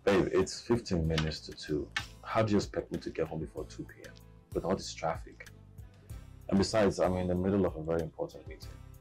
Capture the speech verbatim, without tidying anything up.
Babe, it's fifteen minutes to two. How do you expect me to get home before two p m with all this traffic? And besides, I'm in the middle of a very important meeting.